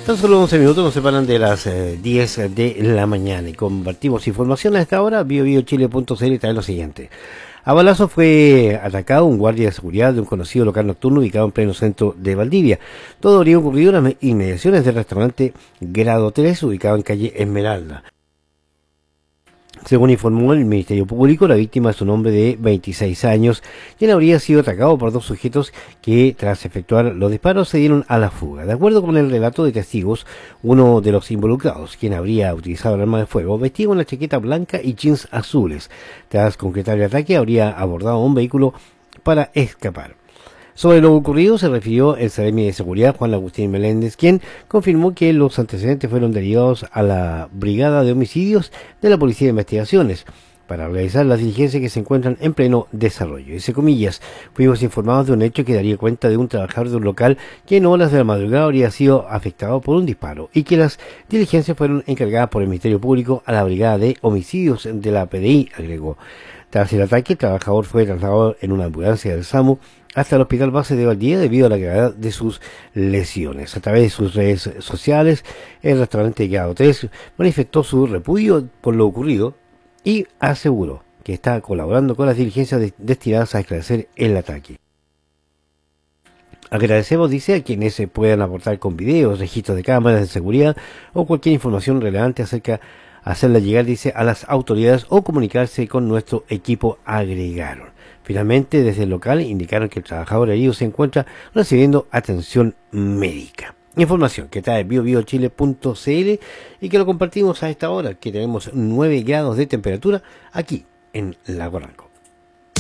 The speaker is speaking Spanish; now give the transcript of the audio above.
Tan solo 11 minutos nos separan de las 10 de la mañana y compartimos información a esta hora. BioBioChile.cl trae lo siguiente. A balazo fue atacado un guardia de seguridad de un conocido local nocturno ubicado en pleno centro de Valdivia. Todo habría ocurrido en las inmediaciones del restaurante Grado 3 ubicado en calle Esmeralda. Según informó el Ministerio Público, la víctima es un hombre de 26 años, quien habría sido atacado por dos sujetos que, tras efectuar los disparos, se dieron a la fuga. De acuerdo con el relato de testigos, uno de los involucrados, quien habría utilizado el arma de fuego, vestía una chaqueta blanca y jeans azules. Tras concretar el ataque, habría abordado un vehículo para escapar. Sobre lo ocurrido se refirió el Seremi de Seguridad, Juan Agustín Meléndez, quien confirmó que los antecedentes fueron derivados a la Brigada de Homicidios de la Policía de Investigaciones para realizar las diligencias que se encuentran en pleno desarrollo. Dice comillas, fuimos informados de un hecho que daría cuenta de un trabajador de un local que en horas de la madrugada habría sido afectado por un disparo y que las diligencias fueron encargadas por el Ministerio Público a la Brigada de Homicidios de la PDI, agregó. Tras el ataque, el trabajador fue trasladado en una ambulancia del SAMU hasta el Hospital Base de Valdivia debido a la gravedad de sus lesiones. A través de sus redes sociales, el restaurante Grado 3 manifestó su repudio por lo ocurrido y aseguró que está colaborando con las diligencias destinadas a esclarecer el ataque. Agradecemos, dice, a quienes se puedan aportar con videos, registros de cámaras de seguridad o cualquier información relevante acerca hacerla llegar, dice, a las autoridades o comunicarse con nuestro equipo, agregaron. Finalmente, desde el local indicaron que el trabajador herido se encuentra recibiendo atención médica. Información que trae BioBioChile.cl y que lo compartimos a esta hora, que tenemos 9 grados de temperatura aquí en Lago Ranco.